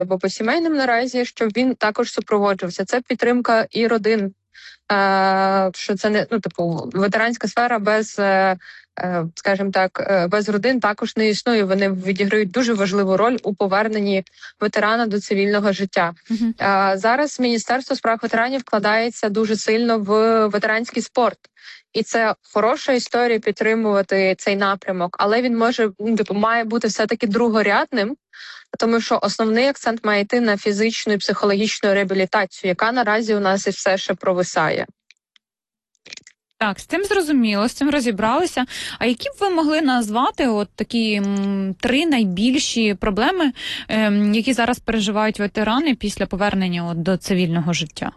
або по сімейним наразі, щоб він також супроводжувався. Це підтримка і родин. Що це не ветеранська сфера без, скажімо так, без родин також не існує. Вони відіграють дуже важливу роль у поверненні ветерана до цивільного життя. Зараз Міністерство справ ветеранів вкладається дуже сильно в ветеранський спорт. І це хороша історія підтримувати цей напрямок, але він має бути все-таки другорядним, тому що основний акцент має йти на фізичну і психологічну реабілітацію, яка наразі у нас і все ще провисає. Так, з цим зрозуміло, з цим розібралися. А які б ви могли назвати от такі 3 найбільші проблеми, які зараз переживають ветерани після повернення до цивільного життя?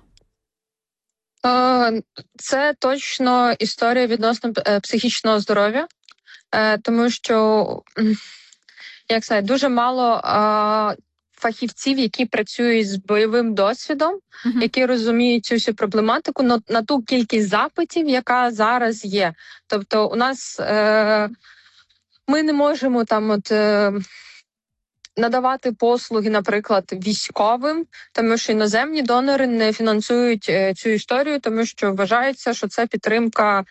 Це точно історія відносно психічного здоров'я, тому що, як сказати, дуже мало фахівців, які працюють з бойовим досвідом, які розуміють цю всю проблематику на ту кількість запитів, яка зараз є. Тобто у нас ми не можемо надавати послуги, наприклад, військовим, тому що іноземні донори не фінансують цю історію, тому що вважається, що це підтримка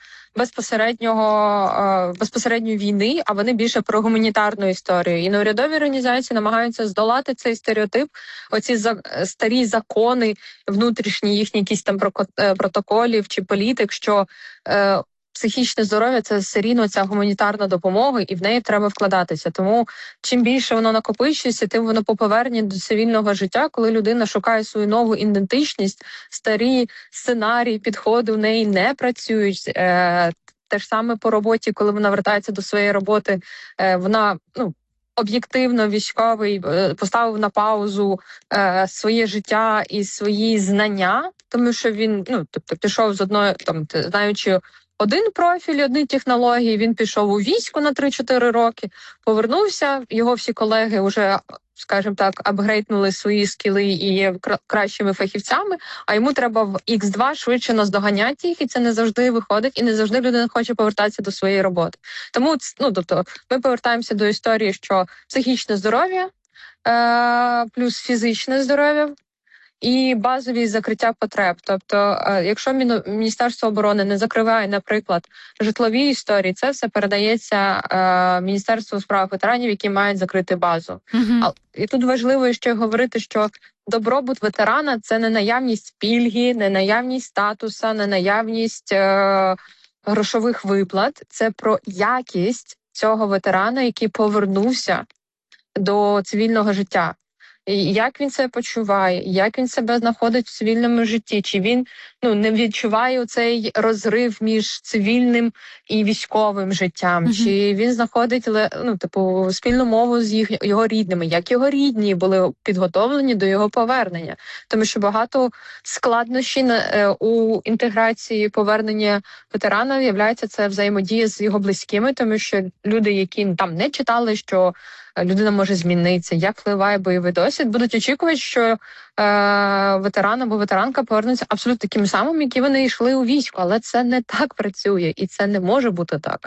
безпосередньої війни, а вони більше про гуманітарну історію. І неурядові організації намагаються здолати цей стереотип, оці старі закони, внутрішні їхні якісь там протоколів чи політик, що психічне здоров'я – це все рівно ця гуманітарна допомога, і в неї треба вкладатися. Тому чим більше воно накопичується, тим воно по поверненні до цивільного життя, коли людина шукає свою нову ідентичність, старі сценарії, підходи в неї не працюють. Те ж саме по роботі, коли вона вертається до своєї роботи, вона об'єктивно військовий поставив на паузу своє життя і свої знання, тому що він пішов з одної, знаючи один профіль, одні технології, він пішов у військо на 3-4 роки, повернувся, його всі колеги вже, скажімо так, апгрейднули свої скіли і є кращими фахівцями, а йому треба в X2 швидше наздоганяти їх, і це не завжди виходить, і не завжди людина хоче повертатися до своєї роботи. Тому, ми повертаємося до історії, що психічне здоров'я плюс фізичне здоров'я і базові закриття потреб. Тобто, якщо Міністерство оборони не закриває, наприклад, житлові історії, це все передається Міністерству справ ветеранів, які мають закрити базу. І тут важливо ще говорити, що добробут ветерана – це не наявність пільги, не наявність статуса, не наявність грошових виплат. Це про якість цього ветерана, який повернувся до цивільного життя. Як він себе почуває, як він себе знаходить в цивільному житті, чи він не відчуває цей розрив між цивільним і військовим життям, чи він знаходить спільну мову з його рідними, як його рідні були підготовлені до його повернення. Тому що багато складнощів у інтеграції повернення ветерана являється це взаємодія з його близькими, тому що люди, які там не читали, що людина може змінитися, як впливає бойовий досвід, будуть очікувати, що ветеран або ветеранка повернуться абсолютно такими самими, які вони йшли у війську, але це не так працює, і це не може бути так.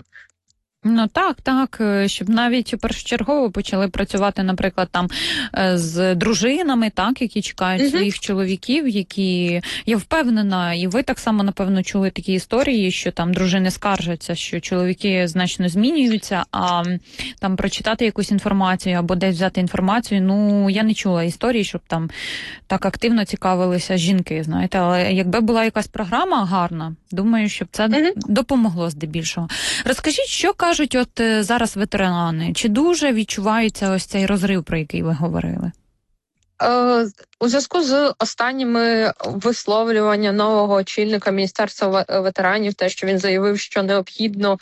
Так, щоб навіть першочергово почали працювати, наприклад, там з дружинами, так, які чекають своїх чоловіків, які, я впевнена, і ви так само, напевно, чули такі історії, що там дружини скаржаться, що чоловіки значно змінюються, а там прочитати якусь інформацію або десь взяти інформацію, я не чула історії, щоб там так активно цікавилися жінки, знаєте, але якби була якась програма гарна, думаю, щоб це допомогло здебільшого. Розкажіть, що кажуть зараз ветерани? Чи дуже відчувається ось цей розрив, про який ви говорили? У зв'язку з останніми висловлюваннями нового очільника Міністерства ветеранів, те, що він заявив, що необхідно,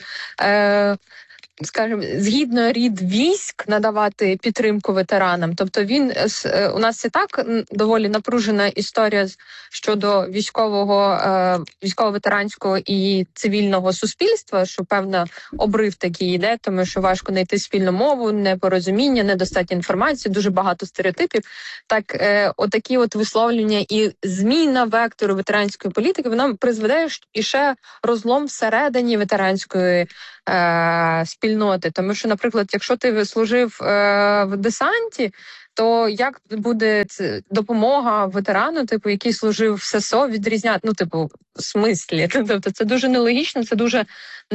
скажімо, згідно рід військ надавати підтримку ветеранам. Тобто у нас і так доволі напружена історія щодо військово-ветеранського і цивільного суспільства, що певна обрив такий йде, тому що важко знайти спільну мову, непорозуміння, недостатньо інформації, дуже багато стереотипів. Так, отакі висловлення і зміна вектору ветеранської політики, вона призведе і ще розлом всередині ветеранської спільноти. Тому що, наприклад, якщо ти служив в десанті, то як буде допомога ветерану, типу, який служив в ССО, відрізняти? Ну, типу, в смислі? Тобто це дуже нелогічно, це дуже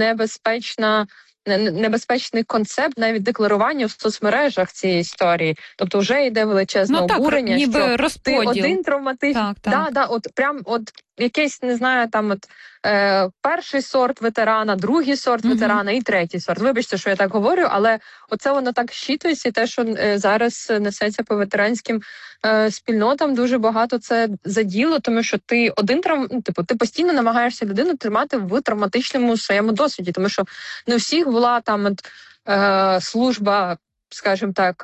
небезпечний концепт навіть декларування в соцмережах цієї історії. Тобто вже йде величезне обурення, ніби що розподіл. ти один травматичний. От прям от якийсь, не знаю, там от перший сорт ветерана, другий сорт ветерана і третій сорт. Вибачте, що я так говорю, але оце воно так щитується, і те, що зараз несеться по ветеранським спільнотам, дуже багато це заділо, тому що ти ти постійно намагаєшся людину тримати в травматичному своєму досвіді, тому що не у всіх була там служба, скажімо так,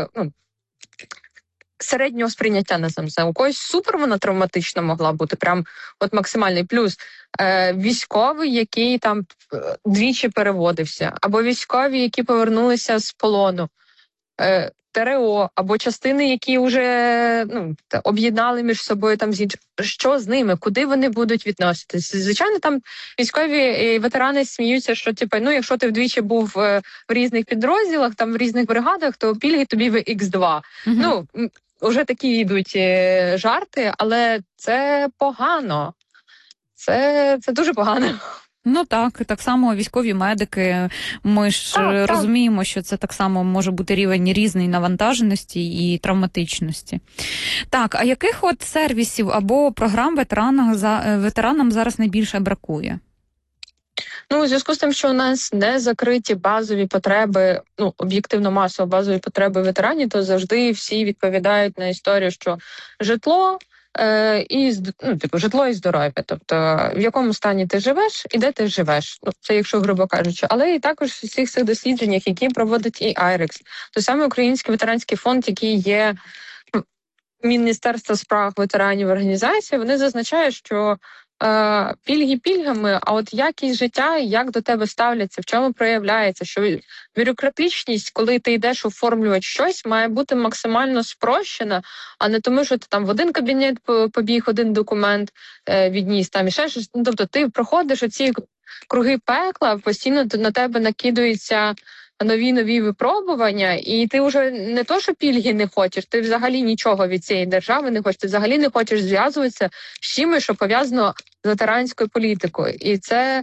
середнього сприйняття, називаємо. У когось супер вона травматична могла бути, прям от максимальний. Плюс військовий, який там двічі переводився, або військові, які повернулися з полону, ТРО, або частини, які вже об'єднали між собою там що з ними, куди вони будуть відноситись. Звичайно, там військові і ветерани сміються, що якщо ти вдвічі був в різних підрозділах, там в різних бригадах, то пільги тобі в Х2. Уже такі йдуть жарти, але це погано. Це дуже погано. Так само військові медики. Ми ж розуміємо, що це так само може бути рівень різної навантаженості і травматичності. Так, а яких от сервісів або програм ветеранам зараз найбільше бракує? У зв'язку з тим, що у нас не закриті базові потреби, об'єктивно масово базові потреби ветеранів, то завжди всі відповідають на історію, що житло, житло і здоров'я, тобто в якому стані ти живеш і де ти живеш. Це якщо грубо кажучи, але і також в всіх цих дослідженнях, які проводить і IREX, той самий Український ветеранський фонд, який є Міністерство справ ветеранів організації, вони зазначають, що пільги пільгами, а от якість життя, як до тебе ставляться, в чому проявляється, що бюрократичність, коли ти йдеш оформлювати щось, має бути максимально спрощена, а не тому, що ти там в один кабінет побіг, один документ відніс, там і ще щось. Тобто ти проходиш оці круги пекла, постійно на тебе накидаються нові випробування, і ти вже не то, що пільги не хочеш, ти взагалі нічого від цієї держави не хочеш, ти взагалі не хочеш зв'язуватися з чимось, що пов'язано з ветеранською політикою. І це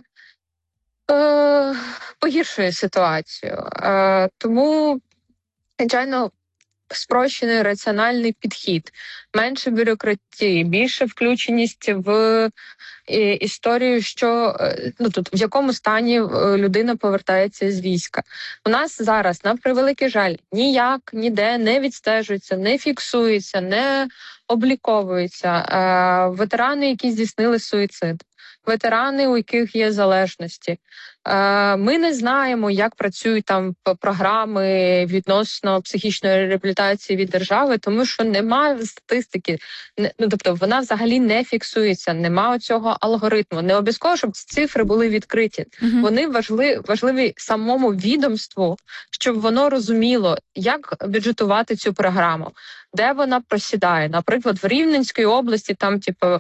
погіршує ситуацію. Тому, звичайно, спрощений раціональний підхід, менше бюрократії, більше включеність в історію, що в якому стані людина повертається з війська. У нас зараз, на превеликий жаль, ніде не відстежується, не фіксується, не обліковується ветерани, які здійснили суїцид, ветерани, у яких є залежності. Ми не знаємо, як працюють там програми відносно психічної реабілітації від держави, тому що немає статистики. Тобто вона взагалі не фіксується, немає цього алгоритму. Не обов'язково, щоб ці цифри були відкриті. Вони важливі самому відомству, щоб воно розуміло, як бюджетувати цю програму, де вона просідає. Наприклад, в Рівненській області там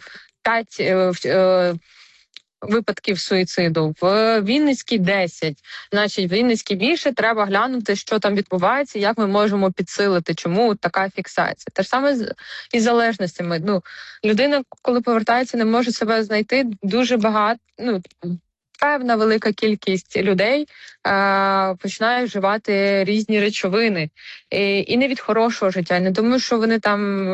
5 випадків суїциду, в Вінницькій 10. Значить, в Вінницькій більше, треба глянути, що там відбувається, як ми можемо підсилити, чому така фіксація. Те ж саме із залежностями. Людина, коли повертається, не може себе знайти, дуже багато, певна велика кількість людей починає вживати різні речовини. І не від хорошого життя, не тому, що вони там...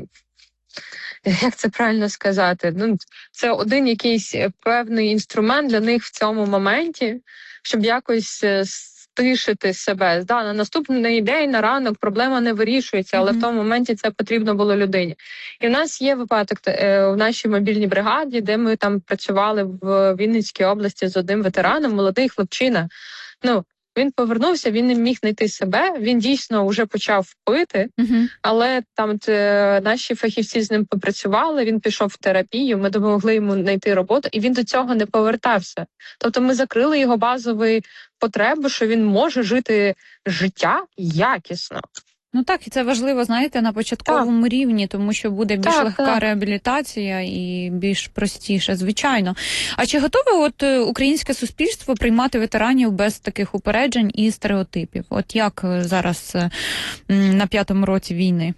Як це правильно сказати? Це один якийсь певний інструмент для них в цьому моменті, щоб якось стишити себе. На наступний день, на ранок проблема не вирішується, але в тому моменті це потрібно було людині. І в нас є випадок в нашій мобільній бригаді, де ми там працювали в Вінницькій області з одним ветераном, молодий хлопчина. Він повернувся, він не міг знайти себе, він дійсно вже почав пити, але там наші фахівці з ним попрацювали, він пішов в терапію, ми допомогли йому знайти роботу, і він до цього не повертався. Тобто ми закрили його базові потреби, що він може жити життя якісно. Ну так, і це важливо, знаєте, на початковому рівні, тому що буде більш легка реабілітація і більш простіше, звичайно. А чи готове українське суспільство приймати ветеранів без таких упереджень і стереотипів? От як зараз на 5-му році війни?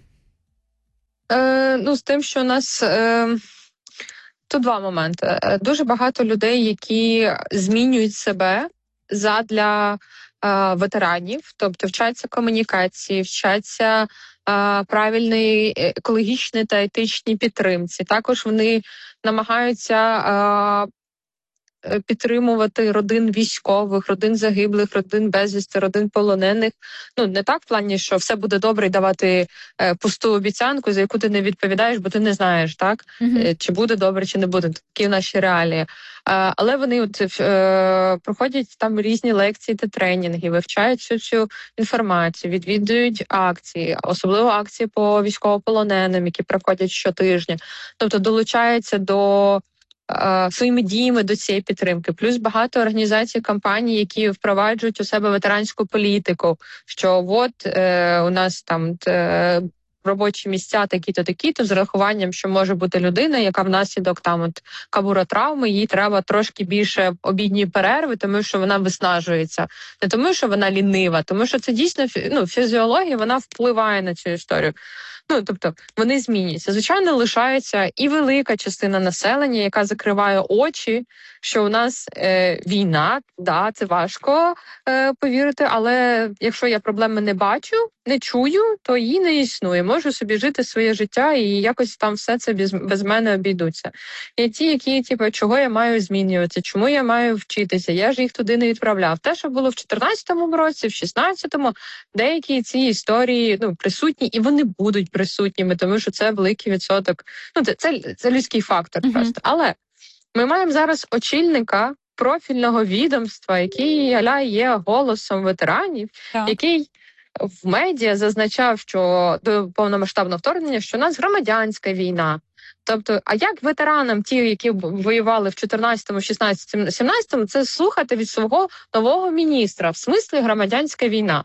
З тим, що у нас тут два моменти. Дуже багато людей, які змінюють себе задля ветеранів, тобто вчаться комунікації, вчаться правильної екологічної та етичній підтримці. Також вони намагаються підтримувати родин військових, родин загиблих, родин безвісти, родин полонених. Не так в плані, що все буде добре і давати пусту обіцянку, за яку ти не відповідаєш, бо ти не знаєш, так? Чи буде добре, чи не буде. Такі наші реалії. Але вони проходять там різні лекції та тренінги, вивчають всю цю інформацію, відвідують акції, особливо акції по військовополоненим, які проходять щотижня. Тобто долучаються своїми діями до цієї підтримки. Плюс багато організацій, компаній, які впроваджують у себе ветеранську політику, що у нас там робочі місця такі-то, з рахуванням, що може бути людина, яка внаслідок кабуротравми, їй треба трошки більше обідньої перерви, тому що вона виснажується. Не тому, що вона лінива, тому що це дійсно фізіологія, вона впливає на цю історію. Тобто вони змінюються. Звичайно, лишається і велика частина населення, яка закриває очі, що у нас війна, це важко повірити, але якщо я проблеми не бачу, не чую, то її не існує. Можу собі жити своє життя і якось там все це без мене обійдуться. Є ті, які, чого я маю змінюватися, чому я маю вчитися, я ж їх туди не відправляв. Те, що було в 14-му році, в 16-му, деякі ці історії присутні, і вони будуть присутніми, тому що це великий відсоток. Це людський фактор просто. Але ми маємо зараз очільника профільного відомства, який є голосом ветеранів, який в медіа зазначав, що до повномасштабного вторгнення, що у нас громадянська війна. Тобто, а як ветеранам, ті, які воювали в 14-му, 16-му, 17-му, це слухати від свого нового міністра, в смислі громадянська війна?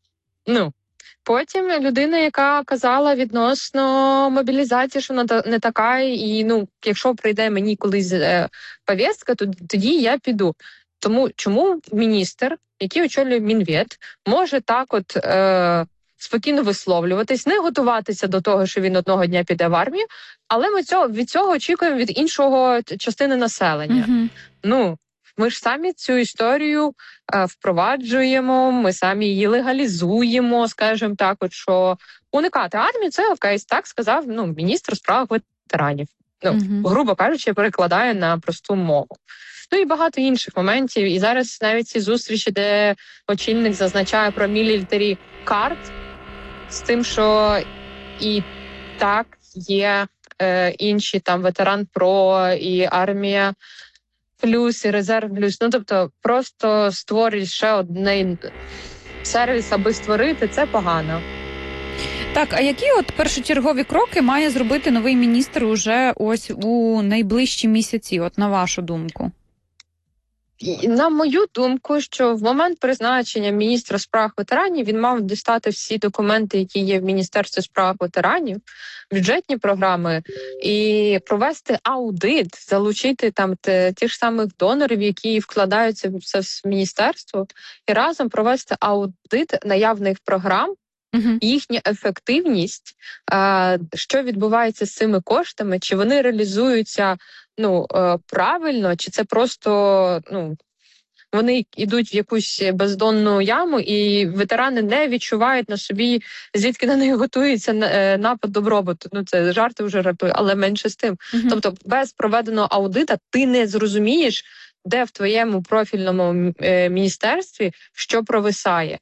Потім людина, яка казала відносно мобілізації, що вона не така, і якщо прийде мені колись повістка, то тоді я піду. Тому чому міністр, який очолює Мінвет, може так спокійно висловлюватись, не готуватися до того, що він одного дня піде в армію, але ми від цього очікуємо від іншого частини населення. Ми ж самі цю історію впроваджуємо, ми самі її легалізуємо, скажімо так, що уникати армії – це окей, так сказав міністр справ ветеранів. Грубо кажучи, я перекладаю на просту мову. І багато інших моментів. І зараз навіть ці зустрічі, де очільник зазначає про military card, з тим, що і так є інші там ветеран ПРО і армія плюс, і резерв плюс. Тобто просто створюють ще один сервіс, аби створити, це погано. Так, а які першочергові кроки має зробити новий міністр уже ось у найближчі місяці, на вашу думку? На мою думку, що в момент призначення міністра справ ветеранів він мав дістати всі документи, які є в Міністерстві справ ветеранів, бюджетні програми, і провести аудит, залучити там ті ж самих донорів, які вкладаються в міністерство, і разом провести аудит наявних програм, їхня ефективність, що відбувається з цими коштами, чи вони реалізуються правильно, чи це просто вони йдуть в якусь бездонну яму, і ветерани не відчувають на собі, звідки на них готується напад добробуту. Це жарти вже рятує, але менше з тим. Тобто без проведеного аудита ти не зрозумієш, де в твоєму профільному міністерстві що провисає.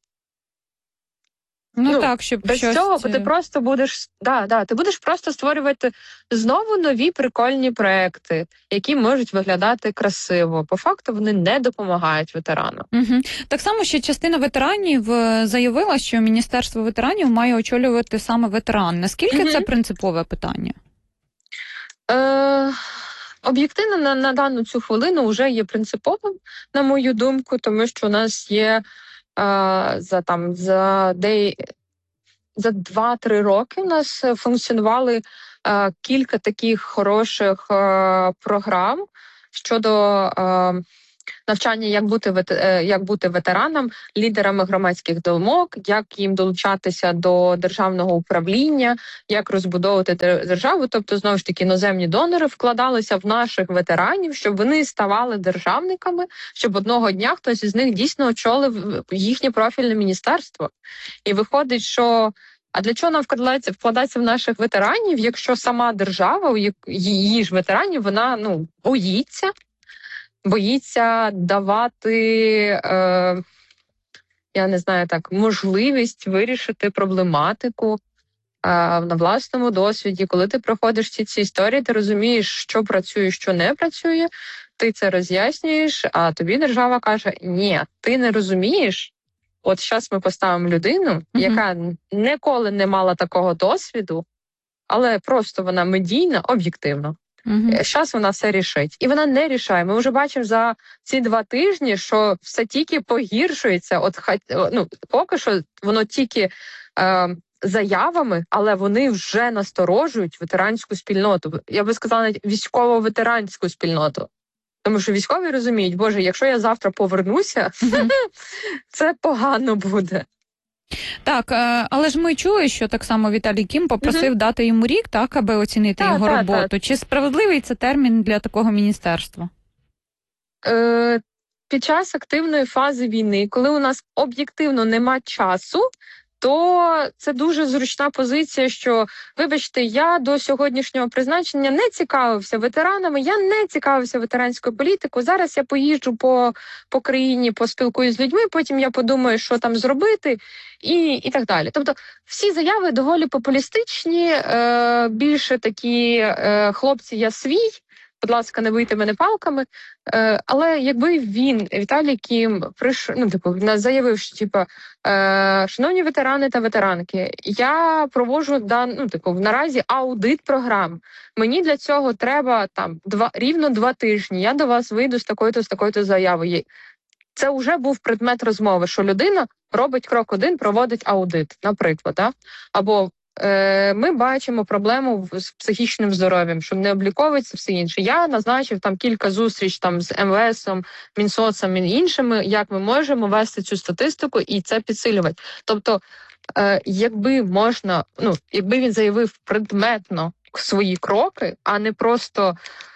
Щоб без цього ти просто будеш ти будеш просто створювати знову нові прикольні проекти, які можуть виглядати красиво. По факту вони не допомагають ветеранам. Так само ще частина ветеранів заявила, що Міністерство ветеранів має очолювати саме ветеран. Наскільки це принципове питання? Об'єктивно на дану цю хвилину вже є принциповим, на мою думку, тому що у нас є за 2-3 роки у нас функціонували кілька таких хороших програм щодо навчання, як бути ветеранам, лідерами громадських думок, як їм долучатися до державного управління, як розбудовувати державу. Тобто, знову ж таки, іноземні донори вкладалися в наших ветеранів, щоб вони ставали державниками, щоб одного дня хтось із них дійсно очолив їхнє профільне міністерство. І виходить, що а для чого нам вкладатися в наших ветеранів, якщо сама держава, її ж ветеранів, вона боїться давати, я не знаю так, можливість вирішити проблематику на власному досвіді. Коли ти проходиш ці історії, ти розумієш, що працює, що не працює, ти це роз'яснюєш, а тобі держава каже, ні, ти не розумієш, от зараз ми поставимо людину, яка ніколи не мала такого досвіду, але просто вона медійна, об'єктивно. Зараз вона все рішить. І вона не рішає. Ми вже бачимо за ці 2 тижні, що все тільки погіршується. Поки що воно тільки заявами, але вони вже насторожують ветеранську спільноту. Я би сказала, навіть військово-ветеранську спільноту. Тому що військові розуміють, боже, якщо я завтра повернуся, це погано буде. Так, але ж ми чули, що так само Віталій Кім попросив дати йому рік, так, аби оцінити його роботу. Так. Чи справедливий це термін для такого міністерства? Під час активної фази війни, коли у нас об'єктивно нема часу, то це дуже зручна позиція, що, вибачте, я до сьогоднішнього призначення не цікавився ветеранами, я не цікавився ветеранською політикою, зараз я поїжджу по країні, поспілкуюсь з людьми, потім я подумаю, що там зробити, і так далі. Тобто всі заяви доволі популістичні, більше такі «хлопці, я свій», будь ласка, не бийте мене палками. Але якби Віталій Кім, заявив, що шановні ветерани та ветеранки, я проводжу наразі аудит програм. Мені для цього треба рівно 2 тижні. Я до вас вийду з такою-то заявою. Це вже був предмет розмови, що людина робить крок 1, проводить аудит, наприклад. Да? Або ми бачимо проблему з психічним здоров'ям, що не обліковується все інше. Я назначив кілька зустріч з МВСом, Мінсоцом і іншими, як ми можемо вести цю статистику і це підсилювати. Тобто, якби він заявив предметно свої кроки, а не просто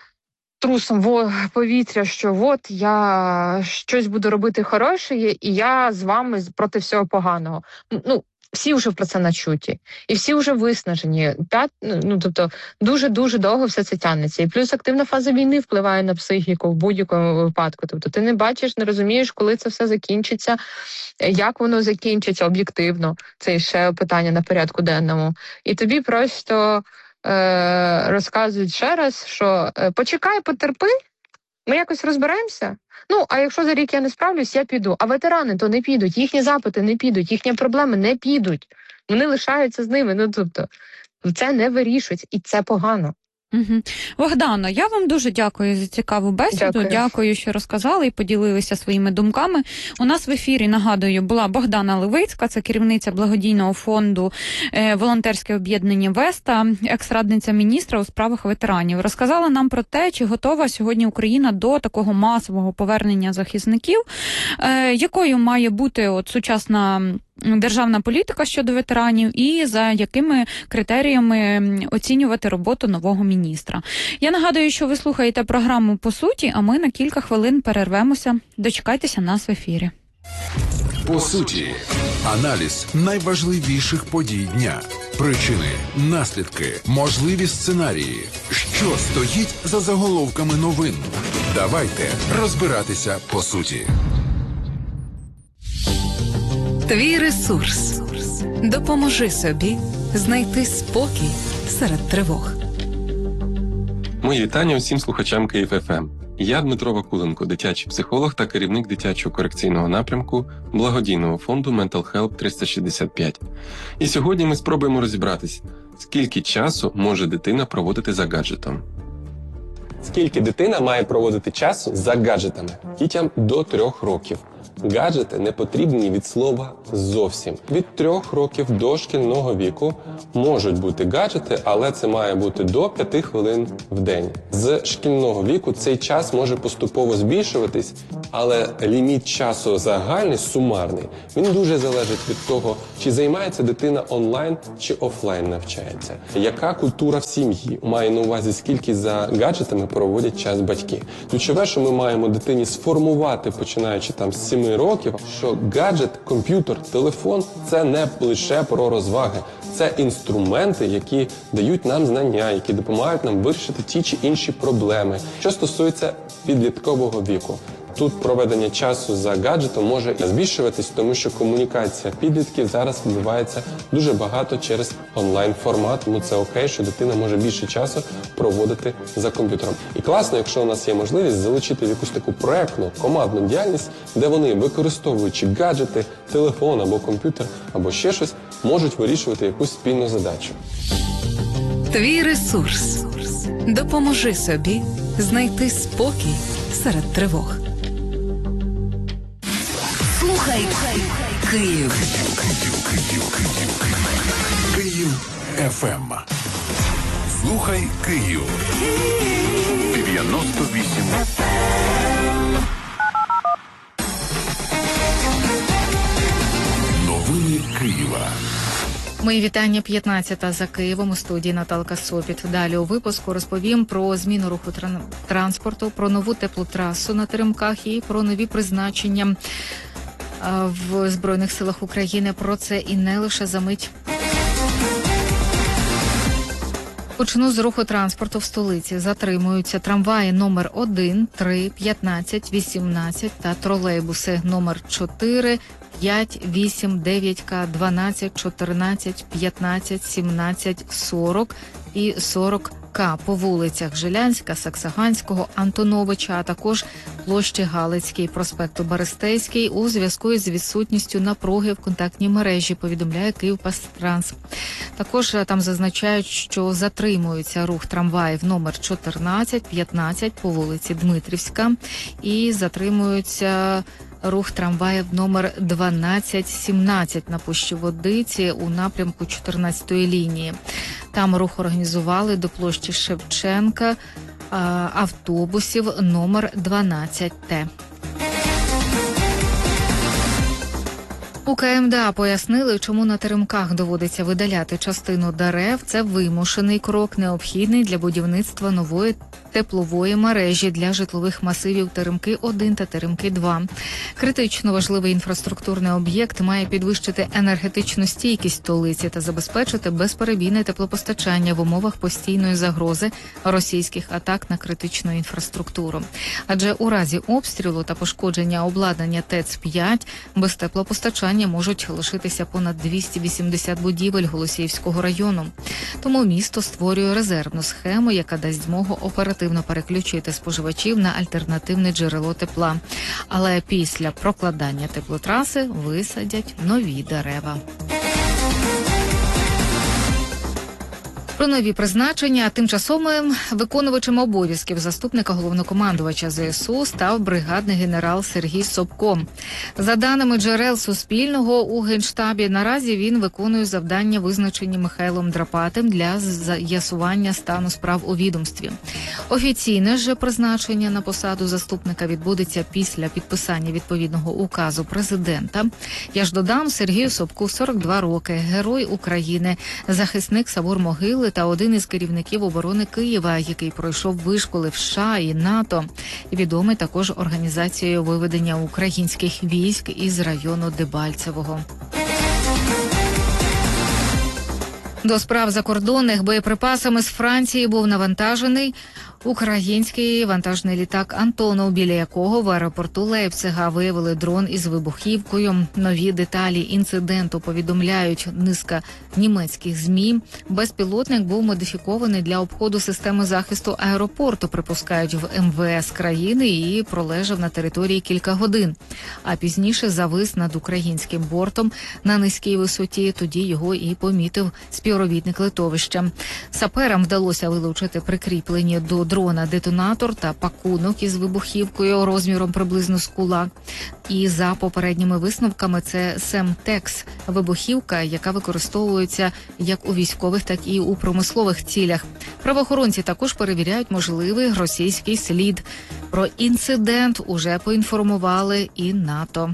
трусом повітря, що я щось буду робити хороше, і я з вами проти всього поганого. Всі вже про це начуті. І всі вже виснажені. Тобто дуже-дуже довго все це тягнеться. І плюс активна фаза війни впливає на психіку в будь-якому випадку. Тобто ти не бачиш, не розумієш, коли це все закінчиться, як воно закінчиться об'єктивно. Це ще питання на порядку денному. І тобі просто розказують ще раз, що почекай, потерпи, ми якось розберемося. А якщо за рік я не справлюсь, я піду. А ветерани то не підуть, їхні запити не підуть, їхні проблеми не підуть. Вони лишаються з ними. Тобто, це не вирішується, і це погано. Богдано, я вам дуже дякую за цікаву бесіду. Дякую, що розказали і поділилися своїми думками. У нас в ефірі, нагадую, була Богдана Левицька, це керівниця благодійного фонду «Волонтерське об'єднання Веста», екс-радниця міністра у справах ветеранів. Розказала нам про те, чи готова сьогодні Україна до такого масового повернення захисників, якою має бути сучасна державна політика щодо ветеранів і за якими критеріями оцінювати роботу нового міністра. Я нагадую, що ви слухаєте програму «По суті», а ми на кілька хвилин перервемося. Дочекайтеся нас в ефірі. По суті. Аналіз найважливіших подій дня. Причини, наслідки, можливі сценарії. Що стоїть за заголовками новин? Давайте розбиратися по суті. Твій ресурс. Допоможи собі знайти спокій серед тривог. Мої вітання усім слухачам Київ ФМ. Я Дмитро Вакуленко, дитячий психолог та керівник дитячого корекційного напрямку благодійного фонду Mental Help 365. І сьогодні ми спробуємо розібратись, скільки часу може дитина проводити за гаджетом. Скільки дитина має проводити часу за гаджетами? Дітям до 3 років. Гаджети не потрібні від слова зовсім. Від 3 років до шкільного віку можуть бути гаджети, але це має бути до 5 хвилин в день. З шкільного віку цей час може поступово збільшуватись, але ліміт часу загальний, сумарний, він дуже залежить від того, чи займається дитина онлайн чи офлайн навчається. Яка культура в сім'ї? Має на увазі, скільки за гаджетами проводять час батьки. Ключове, що ми маємо дитині сформувати, починаючи там з 7 років, що гаджет, комп'ютер, телефон – це не лише про розваги. Це інструменти, які дають нам знання, які допомагають нам вирішити ті чи інші проблеми. Що стосується підліткового віку. Тут проведення часу за гаджетом може збільшуватись, тому що комунікація підлітків зараз відбувається дуже багато через онлайн-формат. Тому це окей, що дитина може більше часу проводити за комп'ютером. І класно, якщо у нас є можливість залучити в якусь таку проектну, командну діяльність, де вони, використовуючи гаджети, телефон або комп'ютер, або ще щось, можуть вирішувати якусь спільну задачу. Твій ресурс. Допоможи собі знайти спокій серед тривог. Слухай Київ. Київ ФМ. Слухай Київ. 98 FM. Новини Києва. Мої вітання, 15-та за Києвом, у студії Наталка Сопіт. Далі у випуску розповім про зміну руху транспорту, про нову теплотрасу на Теремках і про нові призначення в Збройних силах України. Про це і не лише за мить. Почну з руху транспорту в столиці. Затримуються трамваї номер 1, 3, 15, 18 та тролейбуси номер 4, 5, 8, 9К, 12, 14, 15, 17, 40 і 40К по вулицях Жилянська, Саксаганського, Антоновича, а також площі Галицькій, проспекту Берестейський у зв'язку із відсутністю напруги в контактній мережі, повідомляє Київпастранс. Також там зазначають, що затримується рух трамваїв номер 14, 15 по вулиці Дмитрівська і затримується рух трамваїв номер 12-17 на Пущі Водиці у напрямку 14-ї лінії. Там рух організували до площі Шевченка автобусів номер 12Т. У КМДА пояснили, чому на Теремках доводиться видаляти частину дерев. Це вимушений крок, необхідний для будівництва нової теплової мережі для житлових масивів Теремки-1 та Теремки-2. Критично важливий інфраструктурний об'єкт має підвищити енергетичну стійкість столиці та забезпечити безперебійне теплопостачання в умовах постійної загрози російських атак на критичну інфраструктуру. Адже у разі обстрілу та пошкодження обладнання ТЕЦ-5 без теплопостачання можуть лишитися понад 280 будівель Голосіївського району. Тому місто створює резервну схему, яка дасть змогу оперативно переключити споживачів на альтернативне джерело тепла. Але після прокладання теплотраси висадять нові дерева. Про нові призначення. Тимчасовим виконувачем обов'язків заступника головнокомандувача ЗСУ став бригадний генерал Сергій Собко. За даними джерел Суспільного, у Генштабі наразі він виконує завдання, визначені Михайлом Драпатим для з'ясування стану справ у відомстві. Офіційне ж призначення на посаду заступника відбудеться після підписання відповідного указу президента. Я ж додам, Сергію Собку 42 роки, герой України, захисник Савур-Могили та один із керівників оборони Києва, який пройшов вишколи в США і НАТО. Відомий також організацією виведення українських військ із району Дебальцевого. До справ закордонних боєприпасами з Франції був навантажений український вантажний літак «Антонов», біля якого в аеропорту Лейпцига виявили дрон із вибухівкою. Нові деталі інциденту повідомляють низка німецьких ЗМІ. Безпілотник був модифікований для обходу системи захисту аеропорту, припускають в МВС країни, і пролежав на території кілька годин. А пізніше завис над українським бортом на низькій висоті. Тоді його і помітив співробітник литовища. Саперам вдалося вилучити прикріплені до дрона-детонатор та пакунок із вибухівкою розміром приблизно з кулак. І за попередніми висновками це Семтекс – вибухівка, яка використовується як у військових, так і у промислових цілях. Правоохоронці також перевіряють можливий російський слід. Про інцидент уже поінформували і НАТО.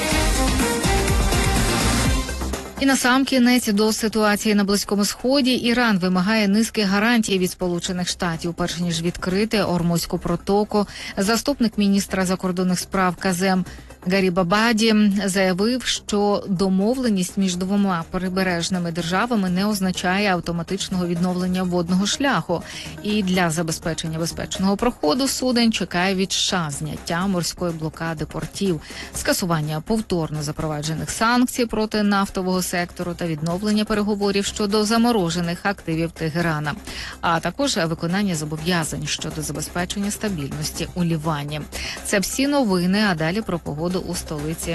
І насамкінець до ситуації на Близькому Сході. Іран вимагає низки гарантій від Сполучених Штатів, перш ніж відкрити Ормузьку протоку. Заступник міністра закордонних справ Казем Гарібабаді заявив, що домовленість між двома прибережними державами не означає автоматичного відновлення водного шляху. І для забезпечення безпечного проходу суден чекає від США зняття морської блокади портів, скасування повторно запроваджених санкцій проти нафтового сектору та відновлення переговорів щодо заморожених активів Тегерана, а також виконання зобов'язань щодо забезпечення стабільності у Лівані. Це всі новини, а далі про погоду у столиці.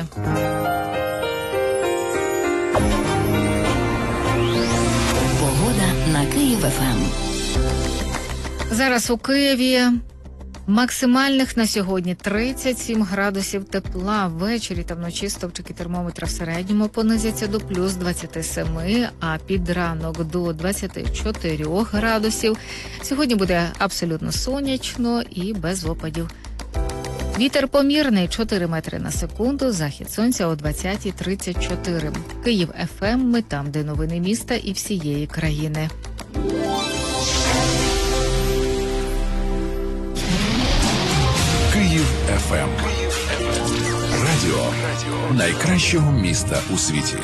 Погода на Київ-ФМ. Зараз у Києві максимальних на сьогодні 37 градусів тепла. Ввечері та вночі стовпчики термометра в середньому понизяться до плюс 27, а під ранок до 24 градусів. Сьогодні буде абсолютно сонячно і без опадів. Вітер помірний 4 метри на секунду, захід сонця о 20:34. Київ ФМ, ми там, де новини міста і всієї країни. Київ ФМ. Радіо найкращого міста у світі.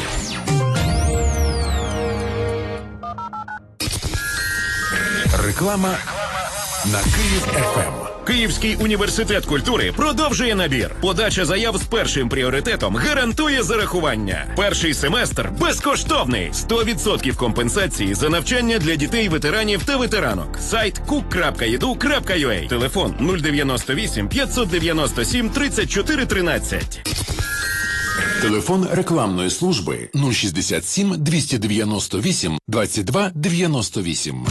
Реклама на Київ ФМ. Київський університет культури продовжує набір. Подача заяв з першим пріоритетом гарантує зарахування. Перший семестр безкоштовний. 100% компенсації за навчання для дітей, ветеранів та ветеранок. Сайт cook.edu.ua. Телефон 098 597 34 13. Телефон рекламної служби 067 298 22 98.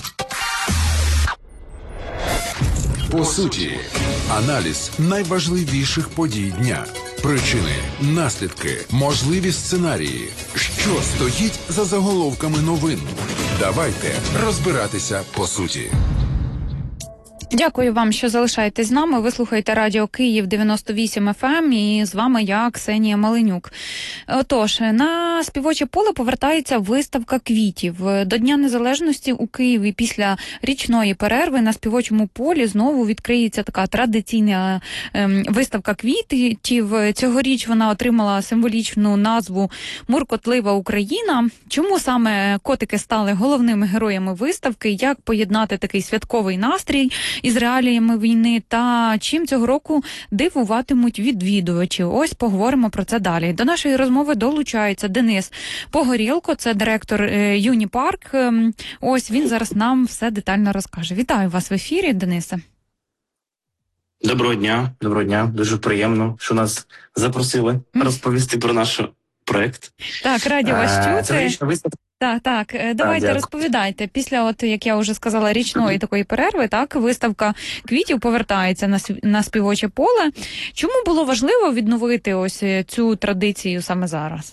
По суті, аналіз найважливіших подій дня. Причини, наслідки, можливі сценарії. Що стоїть за заголовками новин? Давайте розбиратися по суті. Дякую вам, що залишаєтесь з нами. Ви слухаєте радіо Київ 98 FM і з вами я, Ксенія Маленюк. Отож, на Співоче поле повертається виставка квітів. До Дня Незалежності у Києві після річної перерви на Співочому полі знову відкриється така традиційна виставка квітів. Цьогоріч вона отримала символічну назву «Муркотлива Україна». Чому саме котики стали головними героями виставки? Як поєднати такий святковий настрій із реаліями війни, та чим цього року дивуватимуть відвідувачів? Ось поговоримо про це далі. До нашої розмови долучається Денис Погорєлко, це директор Юніпарк. Ось він зараз нам все детально розкаже. Вітаю вас в ефірі, Денисе. Доброго дня. Дуже приємно, що нас запросили розповісти про наш проект. Так, раді вас чути. Цьогорічна виставка. Так, давайте розповідайте. Після, от як я вже сказала, річної такої перерви, так, виставка квітів повертається на Співоче поле. Чому було важливо відновити ось цю традицію саме зараз?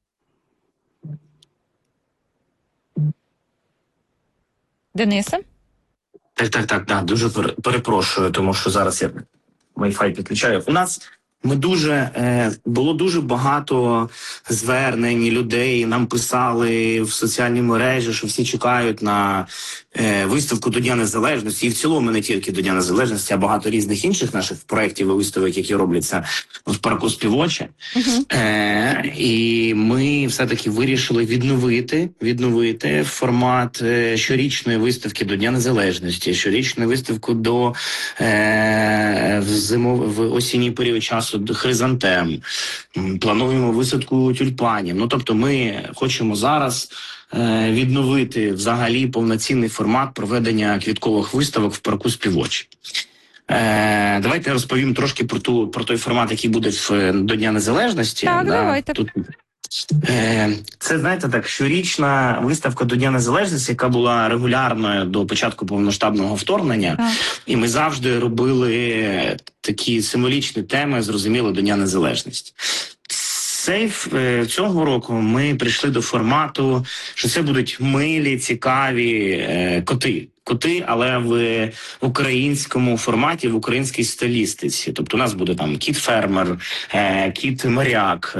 Денисе? Так, дуже перепрошую, тому що зараз я Wi-Fi підключаю. У нас було дуже багато звернень людей, нам писали в соціальні мережі, що всі чекають на виставку до Дня Незалежності. І в цілому не тільки до Дня Незалежності, а багато різних інших наших проєктів і виставок, які робляться в парку Співоче. І ми все-таки вирішили відновити формат щорічної виставки до Дня Незалежності, щорічну виставку до в осінній період часу до хризантем. Плануємо висадку тюльпанів. Тобто ми хочемо зараз відновити взагалі повноцінний формат проведення квіткових виставок в парку Співоче. Давайте я розповім трошки про той формат, який буде до Дня Незалежності. Так, давайте. Це, знаєте, так, щорічна виставка до Дня Незалежності, яка була регулярною до початку повномасштабного вторгнення. Так. І ми завжди робили такі символічні теми, зрозуміло, до Дня Незалежності. Цього року ми прийшли до формату, що це будуть милі, цікаві коти. Коти, але в українському форматі, в українській стилістиці. Тобто у нас буде там кіт-фермер, кіт-моряк,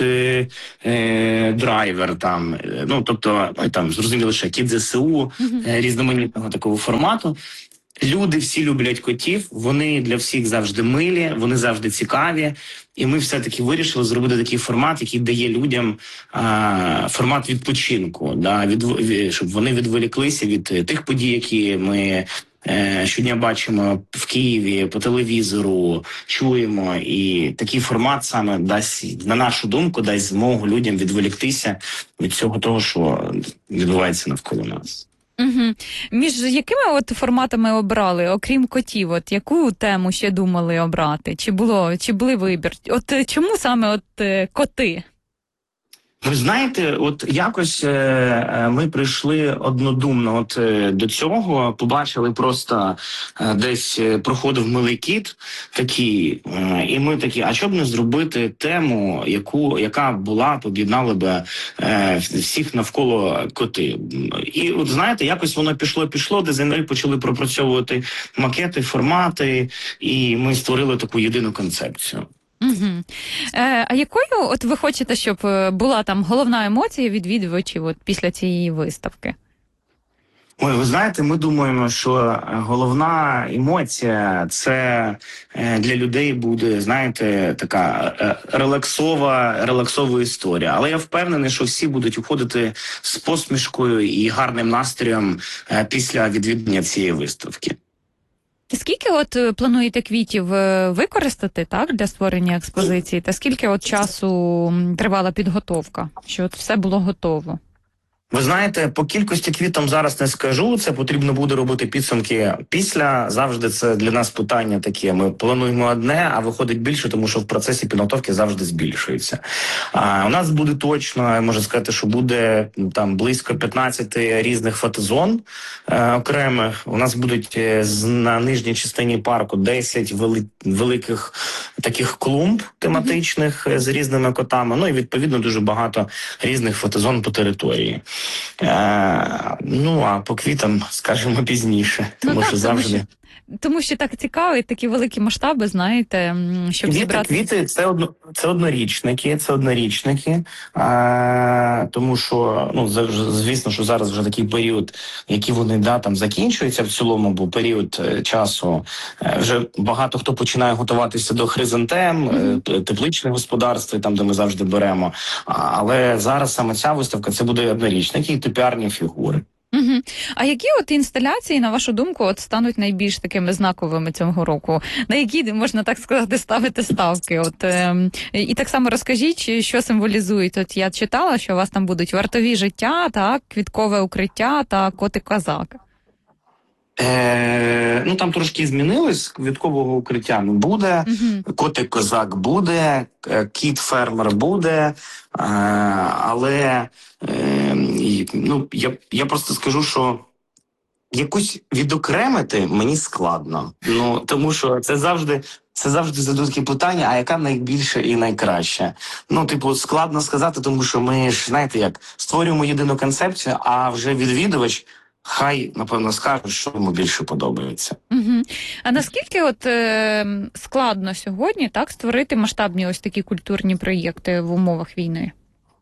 кіт-драйвер, там, ну, тобто, там, зрозуміло, що кіт ЗСУ, різноманітного такого формату. Люди всі люблять котів, вони для всіх завжди милі, вони завжди цікаві. І ми все-таки вирішили зробити такий формат, який дає людям формат відпочинку, да, щоб вони відволіклися від тих подій, які ми щодня бачимо в Києві, по телевізору, чуємо. І такий формат саме дасть, на нашу думку, дасть змогу людям відволіктися від всього того, що відбувається навколо нас. Угу. Між якими от форматами обрали, окрім котів, от яку тему ще думали обрати? Чи були вибір? От чому саме коти? Ви знаєте, от якось ми прийшли однодумно до цього, побачили просто десь проходив милий кіт такий, і ми такі, а що б не зробити тему, яка поєднала б всіх навколо коти. І от знаєте, якось воно пішло, дизайнери почали пропрацьовувати макети, формати, і ми створили таку єдину концепцію. Угу. А якою от ви хочете, щоб була там головна емоція відвідувачів от після цієї виставки? Ой, ви знаєте, ми думаємо, що головна емоція – це для людей буде, знаєте, така релаксова історія. Але я впевнений, що всі будуть уходити з посмішкою і гарним настроєм після відвідання цієї виставки. Скільки от плануєте квітів використати, так, для створення експозиції? Та скільки от часу тривала підготовка, що от все було готово? Ви знаєте, по кількості квітам зараз не скажу, це потрібно буде робити підсумки після. Завжди це для нас питання таке, ми плануємо одне, а виходить більше, тому що в процесі підготовки завжди збільшується. У нас буде точно, я можу сказати, що буде там близько 15 різних фотозон окремих. У нас будуть на нижній частині парку 10 великих таких клумб тематичних з різними котами, ну і відповідно дуже багато різних фотозон по території. Ну, а по квітам скажемо пізніше, тому що завжди... Тому що так цікаво, і такі великі масштаби, знаєте, щоб зібрати... Квіти це однорічники, тому що, ну, звісно, що зараз вже такий період, який вони, там закінчуються в цілому, бо період часу, вже багато хто починає готуватися до хризантем, тепличних господарств, там, де ми завжди беремо, але зараз саме ця виставка, це буде однорічники і топіарні фігури. Угу. А які от інсталяції, на вашу думку, от стануть найбільш такими знаковими цього року? На які, можна так сказати, ставити ставки? І так само розкажіть, що символізують. От я читала, що у вас там будуть вартові життя, так, квіткове укриття та котик-козак. Ну, там трошки змінилось, квіткового укриття не буде, котик-козак буде, кіт-фермер буде, але ну, я просто скажу, що якусь відокремити мені складно. Ну, тому що це завжди задають такі питання, а яка найбільша і найкраща? Ну, типу, складно сказати, тому що ми ж, знаєте як, створюємо єдину концепцію, а вже відвідувач хай, напевно, скаже, що йому більше подобається. Угу. А наскільки от складно сьогодні так створити масштабні ось такі культурні проєкти в умовах війни?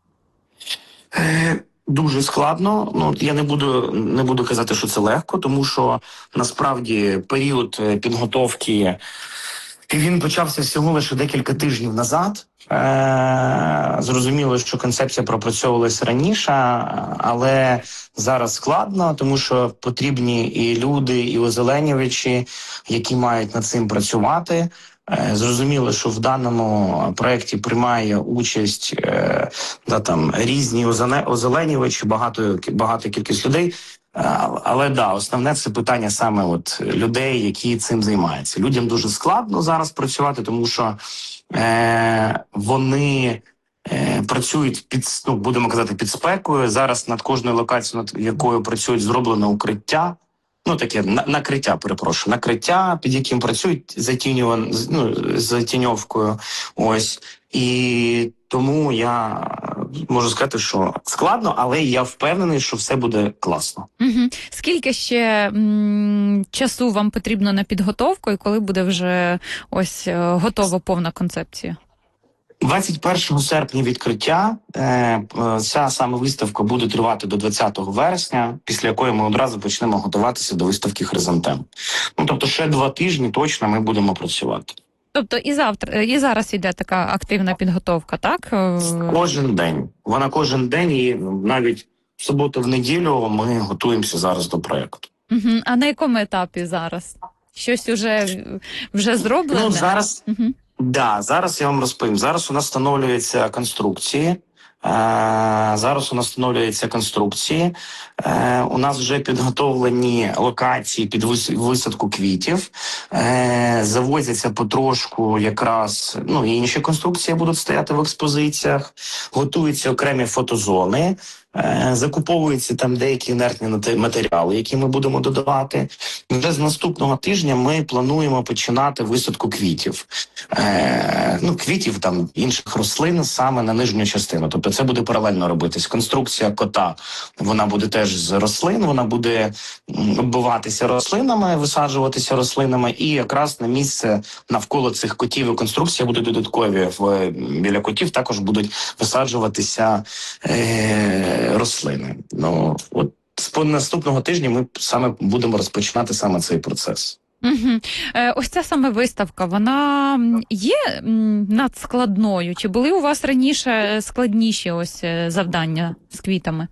Дуже складно. Ну, я не буду казати, що це легко, тому що насправді період підготовки він почався всього лише декілька тижнів назад. Зрозуміло, що концепція пропрацьовувалася раніше, але зараз складно, тому що потрібні і люди, і озеленювачі, які мають над цим працювати. Зрозуміло, що в даному проєкті приймає участь там різні озеленювачі, багато кількість людей. Але основне це питання саме от людей, які цим займаються. Людям дуже складно зараз працювати, тому що вони працюють будемо казати, під спекою. Зараз над кожною локацією, над якою працюють, зроблено укриття. Таке накриття, під яким працюють затіньовкою. Ось. І тому я можу сказати, що складно, але я впевнений, що все буде класно. Угу. Скільки ще часу вам потрібно на підготовку і коли буде вже ось готова повна концепція? 21 серпня відкриття. Ця саме виставка буде тривати до 20 вересня, після якої ми одразу почнемо готуватися до виставки «Хризантем». Тобто ще 2 тижні точно ми будемо працювати. Тобто і зараз іде така активна підготовка, так? Кожен день. Вона кожен день, і навіть в суботу, в неділю ми готуємося зараз до проєкту. Угу. А на якому етапі зараз? Щось вже зроблено? Зараз... Угу. Зараз я вам розповім. Зараз у нас встановлюються конструкції. У нас вже підготовлені локації під висадку квітів. Завозяться потрошку якраз, і інші конструкції будуть стояти в експозиціях. Готуються окремі фотозони. Закуповуються там деякі інертні матеріали, які ми будемо додавати. Вже з наступного тижня ми плануємо починати висадку квітів. Квітів там інших рослин саме на нижню частину. Тобто це буде паралельно робитись. Конструкція кота, вона буде теж з рослин, вона буде оббиватися рослинами, висаджуватися рослинами, і якраз на місце навколо цих котів і конструкція буде додаткові. Біля котів також будуть висаджуватися рослини. З наступного тижня ми саме будемо розпочинати саме цей процес. Угу. Ось ця саме виставка, вона є надскладною? Чи були у вас раніше складніші ось завдання з квітами?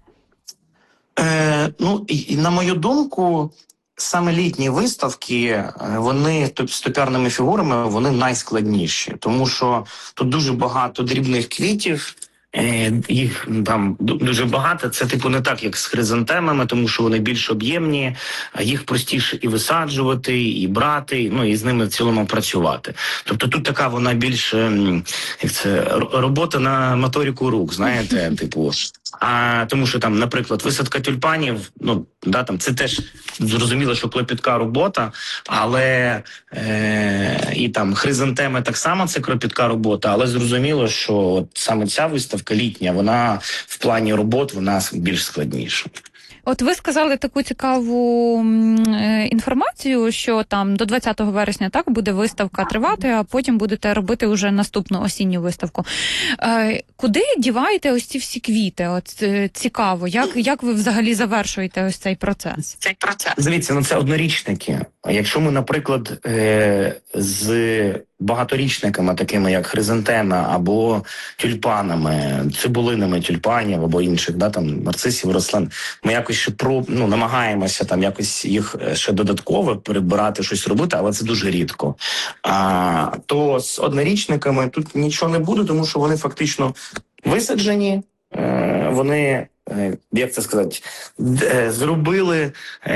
На мою думку, саме літні виставки, вони з топіарними фігурами, вони найскладніші. Тому що тут дуже багато дрібних квітів, їх там дуже багато. Це не так, як з хризантемами, тому що вони більш об'ємні, їх простіше і висаджувати, і брати, і з ними в цілому працювати. Тобто тут така вона більш, робота на моторику рук, знаєте, тому що там, наприклад, висадка тюльпанів, це теж зрозуміло, що клопітка робота, але і там хризантеми так само це кропітка робота, але зрозуміло, що саме ця виставка літня, вона в плані робот, вона більш складніша. От ви сказали таку цікаву інформацію, що там до 20 вересня так буде виставка тривати, а потім будете робити вже наступну осінню виставку. Куди діваєте ось ці всі квіти? От цікаво, як ви взагалі завершуєте ось цей процес? Дивіться, це однорічники. Якщо ми, наприклад, з багаторічниками, такими як хризантема або тюльпанами, цибулинами тюльпанів або інших, нарцисів, рослин, ми якось ще намагаємося якось їх ще додатково перебирати, щось робити, але це дуже рідко. То з однорічниками тут нічого не буде, тому що вони фактично висаджені, вони, як це сказати, зробили,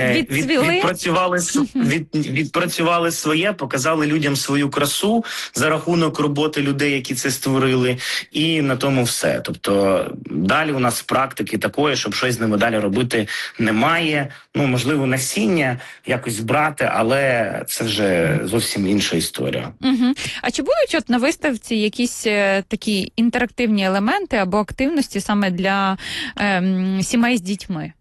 відпрацювали своє, показали людям свою красу за рахунок роботи людей, які це створили, і на тому все. Тобто далі у нас практики такої, щоб щось з ними далі робити, немає. Можливо, насіння якось брати, але це вже зовсім інша історія. Угу. А чи будуть на виставці якісь такі інтерактивні елементи або активності саме для сімей з дітьми?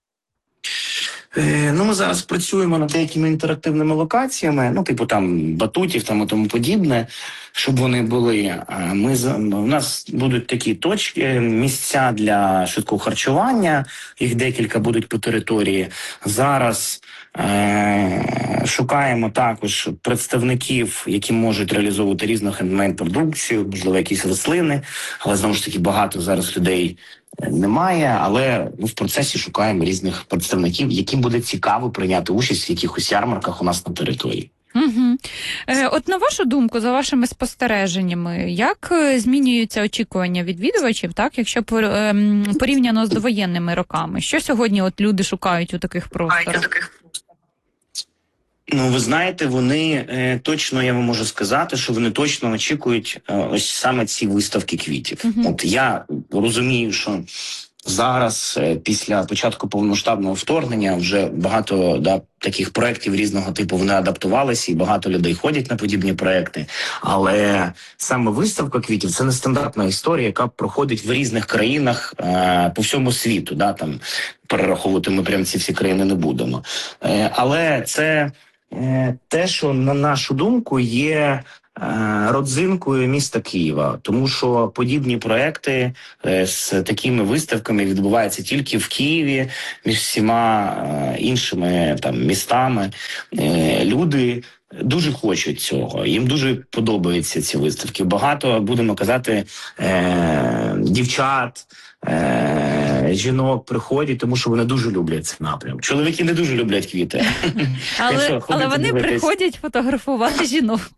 Ми зараз працюємо над деякими інтерактивними локаціями, батутів і тому подібне, щоб вони були. У нас будуть такі точки, місця для швидкого харчування, їх декілька будуть по території. Зараз шукаємо також представників, які можуть реалізовувати різну хендмейд-продукцію, можливо, якісь рослини, але, знову ж таки, багато зараз людей немає, але в процесі шукаємо різних представників, яким буде цікаво прийняти участь в якихось ярмарках у нас на території. Угу. От на вашу думку, за вашими спостереженнями, як змінюються очікування відвідувачів, так, якщо порівняно з довоєнними роками? Що сьогодні люди шукають у таких просторах? Ну, ви знаєте, вони точно, я вам можу сказати, що вони точно очікують ось саме ці виставки квітів. От я розумію, що зараз, після початку повномасштабного вторгнення, вже багато таких проєктів різного типу вони адаптувалися, і багато людей ходять на подібні проєкти. Але саме виставка квітів – це нестандартна історія, яка проходить в різних країнах по всьому світу. Там перераховувати ми прям ці всі країни не будемо. Але це те, що, на нашу думку, є родзинкою міста Києва, тому що подібні проекти з такими виставками відбуваються тільки в Києві, між всіма іншими містами. Люди дуже хочуть цього, їм дуже подобаються ці виставки. Багато, будемо казати, дівчат, жінок приходять, тому що вони дуже люблять цей напрям. Чоловіки не дуже люблять квіти. Але вони приходять фотографувати жінок.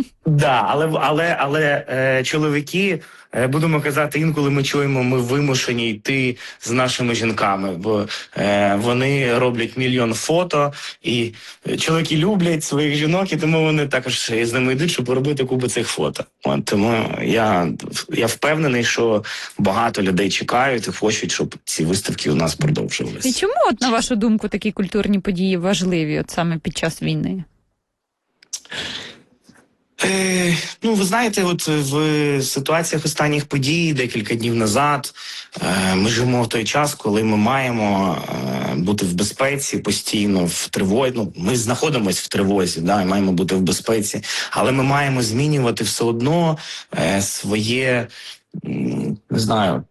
Але чоловіки, будемо казати, інколи ми чуємо, ми вимушені йти з нашими жінками, бо вони роблять мільйон фото, і чоловіки люблять своїх жінок, і тому вони також з ними йдуть, щоб робити купу цих фото. Тому я впевнений, що багато людей чекають і хочуть, щоб ці виставки у нас продовжувалися. І чому, на вашу думку, такі культурні події важливі саме під час війни? Ви знаєте, от в ситуаціях останніх подій, декілька днів назад, ми живемо в той час, коли ми маємо бути в безпеці постійно, в тривозі. Ми знаходимося в тривозі, і маємо бути в безпеці, але ми маємо змінювати все одно своє, не знаю,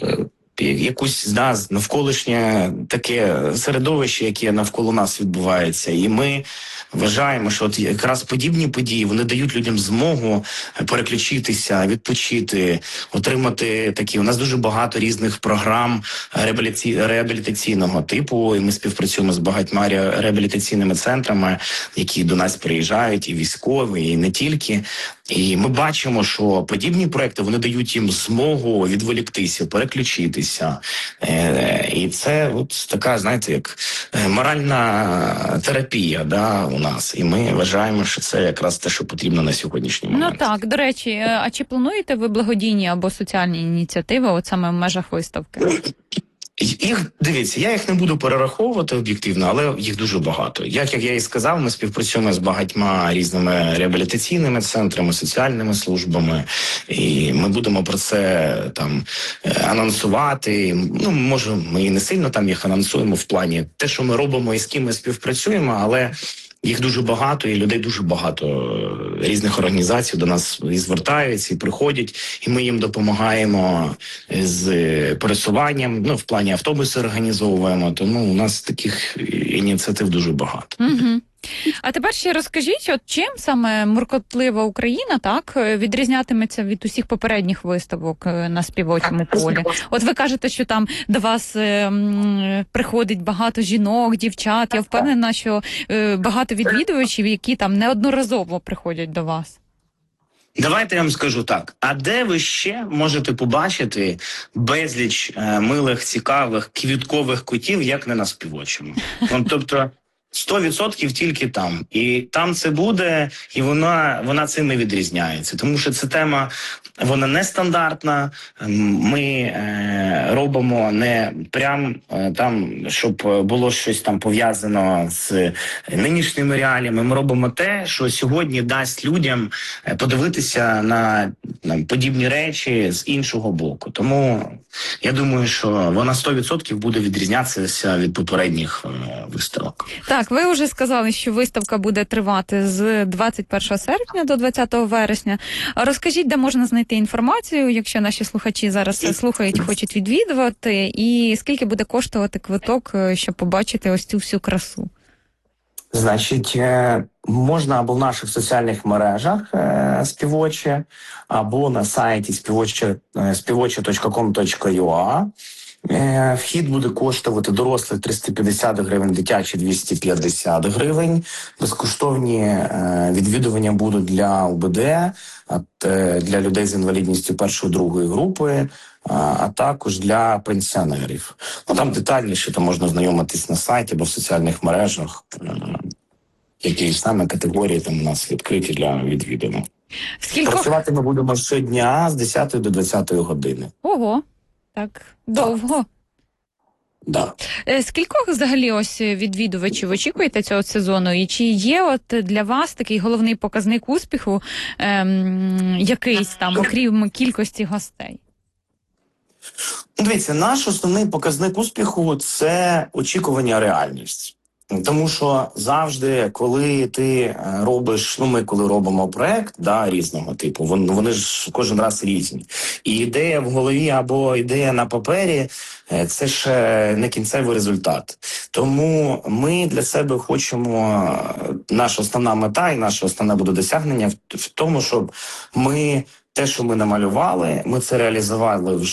якусь навколишнє таке середовище, яке навколо нас відбувається. І ми вважаємо, що от якраз подібні події, вони дають людям змогу переключитися, відпочити, отримати такі. У нас дуже багато різних програм реабілітаційного типу, і ми співпрацюємо з багатьма реабілітаційними центрами, які до нас приїжджають, і військові, і не тільки. І ми бачимо, що подібні проекти, вони дають їм змогу відволіктися, переключитися. І це от така, знаєте, як моральна терапія у нас. І ми вважаємо, що це якраз те, що потрібно на сьогоднішній момент. Ну так, до речі, а чи плануєте ви благодійні або соціальні ініціативи от саме в межах виставки? Дивіться, я їх не буду перераховувати об'єктивно, але їх дуже багато. Як я і сказав, ми співпрацюємо з багатьма різними реабілітаційними центрами, соціальними службами, і ми будемо про це анонсувати. Може, ми і не сильно їх анонсуємо в плані те, що ми робимо і з ким ми співпрацюємо, але їх дуже багато, і людей дуже багато різних організацій до нас і звертаються, і приходять, і ми їм допомагаємо з пересуванням, в плані автобуси організовуємо, тому у нас таких ініціатив дуже багато. Угу. А тепер ще розкажіть, от чим саме Муркотлива Україна відрізнятиметься від усіх попередніх виставок на співочому полі? От ви кажете, що там до вас приходить багато жінок, дівчат. Я впевнена, що багато відвідувачів, які неодноразово приходять до вас. Давайте я вам скажу так. А де ви ще можете побачити безліч милих, цікавих, квіткових котів, як не на співочому? Тобто 100% тільки там. І там це буде, і вона цим і відрізняється. Тому що ця тема, вона нестандартна. Ми робимо не прям щоб було щось пов'язано з нинішніми реаліями. Ми робимо те, що сьогодні дасть людям подивитися на подібні речі з іншого боку. Тому я думаю, що вона 100% буде відрізнятися від попередніх виставок. Так, ви вже сказали, що виставка буде тривати з 21 серпня до 20 вересня. Розкажіть, де можна знайти інформацію, якщо наші слухачі зараз слухають і хочуть відвідувати, і скільки буде коштувати квиток, щоб побачити ось цю всю красу? Значить, можна або в наших соціальних мережах співоче, або на сайті spівоче.com.ua. Вхід буде коштувати дорослих 350 гривень, дитячі 250 гривень. Безкоштовні відвідування будуть для УБД, для людей з інвалідністю першої-другої групи, а також для пенсіонерів. Там детальніше можна знайомитись на сайті або в соціальних мережах. які саме категорії там у нас відкриті для відвідування. Скількох? Працювати ми будемо щодня з 10 до 20 години. Ого, так довго. Да. Скількох взагалі ось відвідувачів очікуєте цього сезону? І чи є от для вас такий головний показник успіху, якийсь там, окрім кількості гостей? Дивіться, наш основний показник успіху – це очікування реальність. Тому що завжди, коли ти робиш, ми коли робимо проект, різного типу, вони ж кожен раз різні. І ідея в голові або ідея на папері – це ж не кінцевий результат. Тому ми для себе хочемо, наша основна мета і наше основне буде досягнення в тому, щоб ми те, що ми намалювали, ми це реалізували в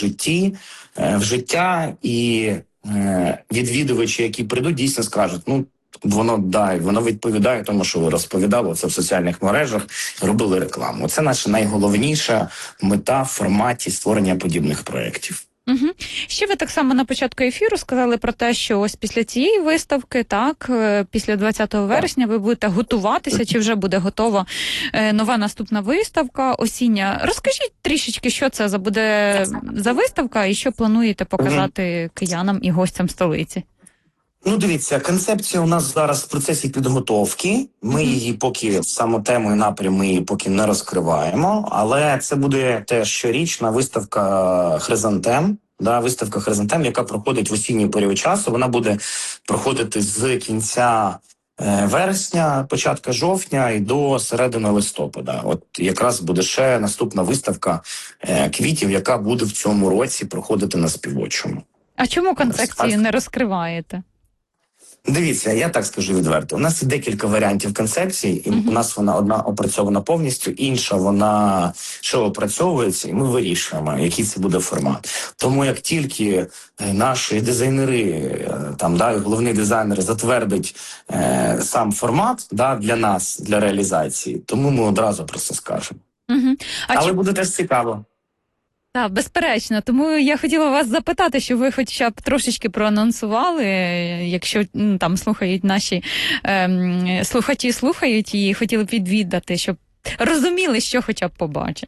життя, і відвідувачі, які прийдуть, дійсно скажуть, воно відповідає тому, що ви розповідали це в соціальних мережах, робили рекламу. Це наша найголовніша мета в форматі створення подібних проєктів. Угу. Ще ви так само на початку ефіру сказали про те, що ось після цієї виставки, після 20 вересня ви будете готуватися, чи вже буде готова нова наступна виставка осіння. Розкажіть трішечки, що це буде за виставка і що плануєте показати киянам і гостям столиці? Дивіться, концепція у нас зараз в процесі підготовки. Ми її поки, саме тему і напрям, ми її поки не розкриваємо, але це буде теж щорічна виставка «Хризантем». Виставка «Хризантем», яка проходить в осінній період часу. Вона буде проходити з кінця вересня, початка жовтня і до середини листопада. От якраз буде ще наступна виставка квітів, яка буде в цьому році проходити на Співочому. А чому концепції не розкриваєте? Дивіться, я так скажу відверто. У нас є декілька варіантів концепції, і у нас вона одна опрацьована повністю, інша вона ще опрацьовується, і ми вирішуємо, який це буде формат. Тому як тільки наші дизайнери, головний дизайнер затвердить сам формат для нас, для реалізації, тому ми одразу про це скажемо. Але буде теж цікаво. Так, безперечно. Тому я хотіла вас запитати, що ви хоча б трошечки проанонсували, якщо там слухають наші слухачі слухають і хотіли б відвідати, щоб розуміли, що хоча б побачать.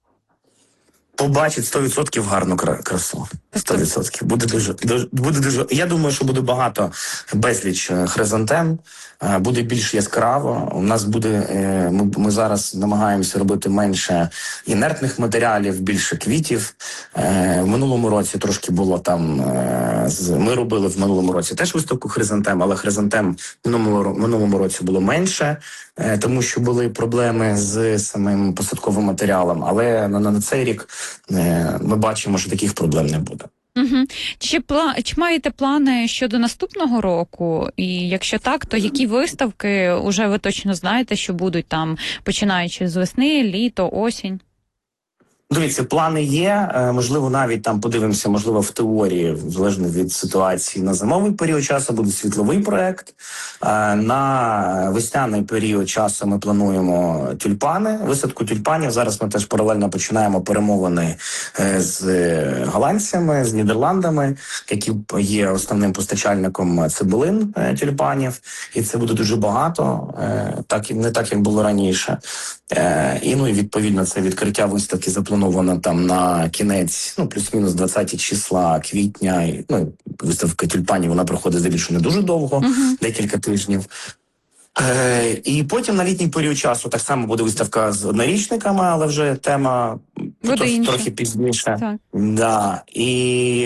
Побачить 100% гарну красу. 100%. Буде дуже. Я думаю, що буде безліч хризантем, буде більш яскраво. У нас буде, ми зараз намагаємося робити менше інертних матеріалів, більше квітів. В минулому році трошки було там, ми робили в минулому році теж виставку хризантем, але хризантем в минулому році було менше, тому що були проблеми з самим посадковим матеріалом. Але на цей рік ми бачимо, що таких проблем не буде. Угу. Чи маєте плани щодо наступного року? І якщо так, то які виставки уже ви точно знаєте, що будуть там, починаючи з весни, літо, осінь? Дивіться, плани є, можливо, навіть там подивимося, можливо, в теорії, залежно від ситуації, на зимовий період часу буде світловий проект. На весняний період часу ми плануємо тюльпани, висадку тюльпанів. Зараз ми теж паралельно починаємо перемовини з голландцями, з Нідерландами, які є основним постачальником цибулин тюльпанів. І це буде дуже багато, не так, як було раніше. І відповідно, це відкриття виставки заплановано там на кінець, плюс-мінус 20 числа квітня. Виставка тюльпанів, вона проходить здебільшого не дуже довго, декілька тижнів. І потім на літній період часу так само буде виставка з однорічниками, але вже тема трохи пізніше. Так. Да. І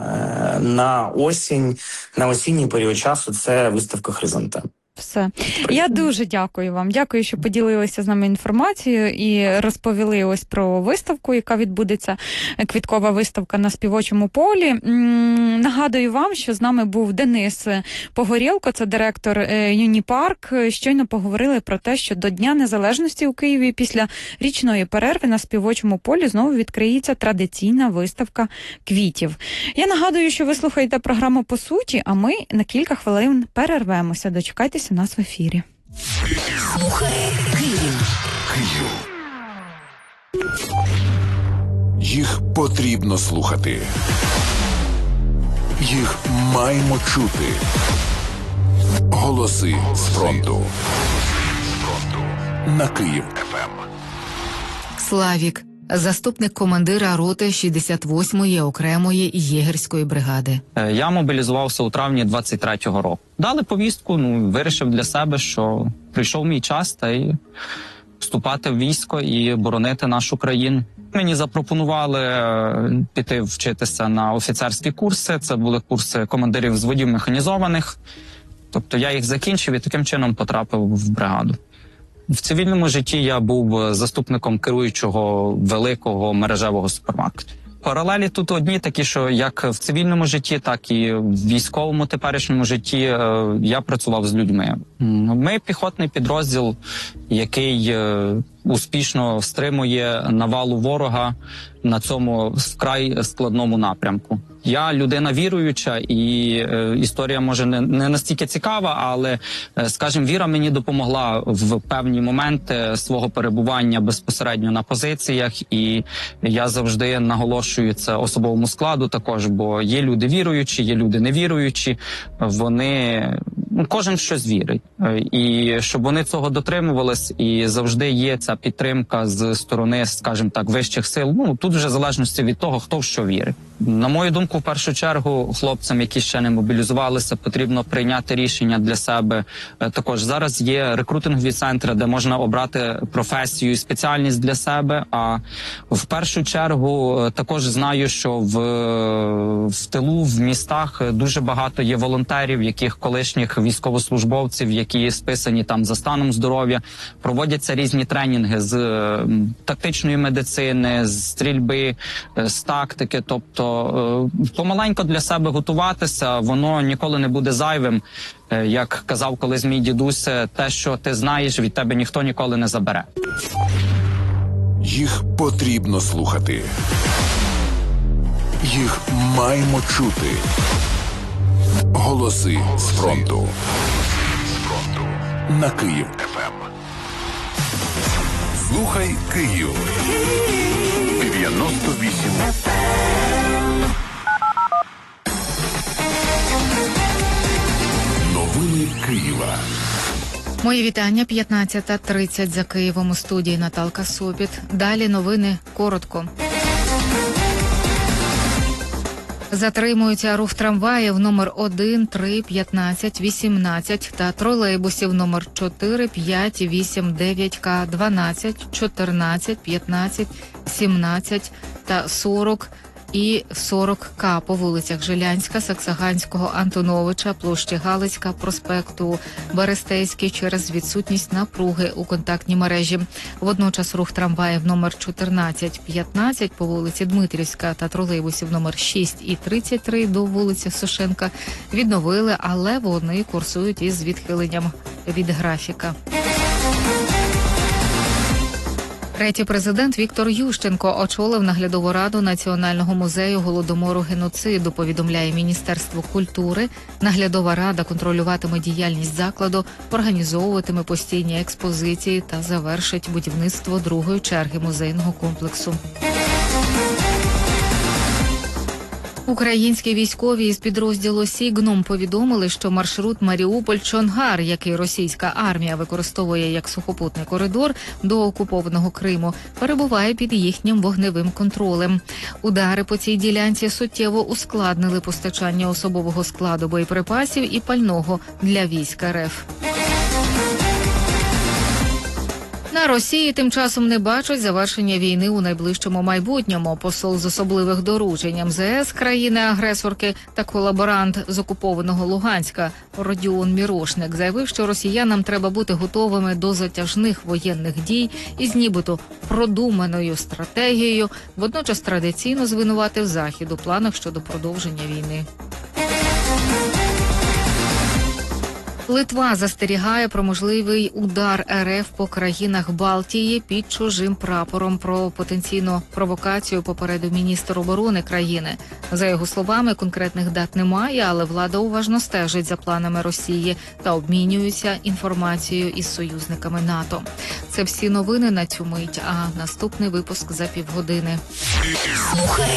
на осінній період часу це виставка хризантем. Все. Я дуже дякую вам. Дякую, що поділилися з нами інформацією і розповіли ось про виставку, яка відбудеться, квіткова виставка на Співочому полі. Нагадую вам, що з нами був Денис Погорєлко, це директор Юніпарк. Щойно поговорили про те, що до Дня Незалежності у Києві після річної перерви на Співочому полі знову відкриється традиційна виставка квітів. Я нагадую, що ви слухаєте програму «По суті», а ми на кілька хвилин перервемося. Дочекайтеся нас в ефірі. Слухай Київ. Їх потрібно слухати. Їх маємо чути. Голоси з фронту. На Київ ФМ. Славік, заступник командира роти 68-ї окремої єгерської бригади. Я мобілізувався у травні 23-го року. Дали повістку, вирішив для себе, що прийшов мій час та й вступати в військо і боронити нашу країну. Мені запропонували піти вчитися на офіцерські курси. Це були курси командирів взводів механізованих. Тобто я їх закінчив і таким чином потрапив в бригаду. В цивільному житті я був заступником керуючого великого мережевого супермаркету. Паралелі тут одні такі, що як в цивільному житті, так і в військовому теперішньому житті я працював з людьми. Ми піхотний підрозділ, який успішно стримує навалу ворога на цьому вкрай складному напрямку. Я людина віруюча, і історія може не настільки цікава, але, скажімо, віра мені допомогла в певні моменти свого перебування безпосередньо на позиціях, і я завжди наголошую це особовому складу також, бо є люди віруючі, є люди невіруючі, вони... Кожен в щось вірить. І щоб вони цього дотримувались, і завжди є ця підтримка з сторони, скажімо так, вищих сил. Тут вже в залежності від того, хто в що вірить. На мою думку, в першу чергу, хлопцям, які ще не мобілізувалися, потрібно прийняти рішення для себе. Також зараз є рекрутингові центри, де можна обрати професію і спеціальність для себе. А в першу чергу також знаю, що в тилу, в містах дуже багато є волонтерів, яких колишніх військовослужбовців, які списані там за станом здоров'я. Проводяться різні тренінги з тактичної медицини, з стрільби, з тактики. Тобто помаленько для себе готуватися, воно ніколи не буде зайвим. Як казав колись мій дідусь, те, що ти знаєш, від тебе ніхто ніколи не забере. Їх потрібно слухати. Їх маємо чути. Голоси з фронту. На Київ ФМ. Слухай Київ. 98 FM. Новини Києва. Мої вітання, 15:30 за Києвом, у студії Наталка Сопіт. Далі новини коротко. Затримується рух трамваїв номер 1, 3, 15, 18 та тролейбусів номер 4, 5, 8, 9К, 12, 14, 15, 17 та 40 і 40К по вулицях Жилянська, Саксаганського, Антоновича, площі Галицька, проспекту Берестейський через відсутність напруги у контактній мережі. Водночас рух трамваїв номер 14-15 по вулиці Дмитрівська та тролейбусів номер 6 і 33 до вулиці Сошенка відновили, але вони курсують із відхиленням від графіка. Третій президент Віктор Ющенко очолив наглядову раду Національного музею Голодомору-геноциду, повідомляє Міністерство культури. Наглядова рада контролюватиме діяльність закладу, організовуватиме постійні експозиції та завершить будівництво другої черги музейного комплексу. Українські військові із підрозділу «Сігнум» повідомили, що маршрут Маріуполь-Чонгар, який російська армія використовує як сухопутний коридор до окупованого Криму, перебуває під їхнім вогневим контролем. Удари по цій ділянці суттєво ускладнили постачання особового складу боєприпасів і пального для військ РФ. На Росії тим часом не бачать завершення війни у найближчому майбутньому. Посол з особливих доручень МЗС країни-агресорки та колаборант з окупованого Луганська Родіон Мірошник заявив, що росіянам треба бути готовими до затяжних воєнних дій із нібито продуманою стратегією, водночас традиційно звинуватив Захід у планах щодо продовження війни. Литва застерігає про можливий удар РФ по країнах Балтії під чужим прапором. Про потенційну провокацію попередив міністр оборони країни. За його словами, конкретних дат немає, але влада уважно стежить за планами Росії та обмінюється інформацією із союзниками НАТО. Це всі новини на цю мить, а наступний випуск за півгодини. Слухай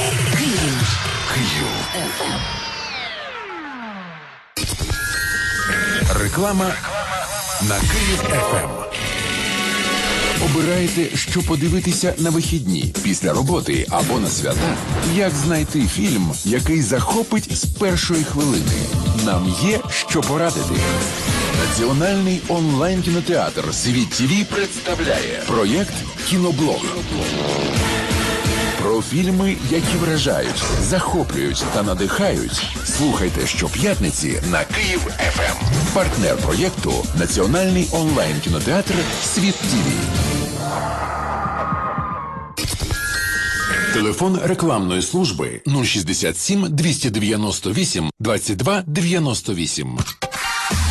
Київ. Реклама на Київ ФМ. Обираєте, що подивитися на вихідні, після роботи або на свята? Як знайти фільм, який захопить з першої хвилини? Нам є що порадити. Національний онлайн-кінотеатр «Світ ТВ» представляє проєкт «Кіноблог». Про фільми, які вражають, захоплюють та надихають. Слухайте щоп'ятниці на Київ ФМ. Партнер проєкту – Національний онлайн-кінотеатр «Світ ТВ». Телефон рекламної служби 067 298 22 98.